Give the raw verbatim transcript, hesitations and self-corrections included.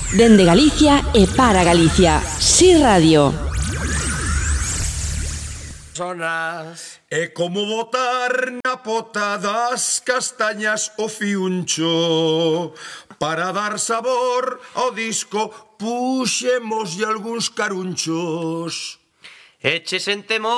Dende Galicia e para Galicia. Si Radio. É como botar na pota das castañas o fiuncho. Para dar sabor ao disco puxemos algúns carunchos. Eche sentemos